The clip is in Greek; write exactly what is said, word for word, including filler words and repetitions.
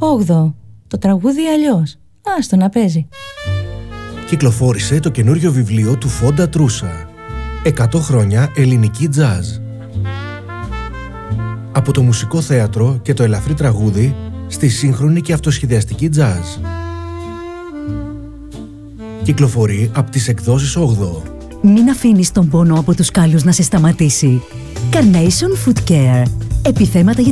όγδοο. Το τραγούδι αλλιώς. Άστο να παίζει. Κυκλοφόρησε το καινούριο βιβλίο του Φόντα Τρούσα. εκατό χρόνια ελληνική τζάζ. Από το μουσικό θέατρο και το ελαφρύ τραγούδι στη σύγχρονη και αυτοσχεδιαστική τζάζ. Κυκλοφορεί από τις εκδόσεις όγδοο. Μην αφήνεις τον πόνο από τους κάλους να σε σταματήσει. Carnation Foot Care. Επιθέματα για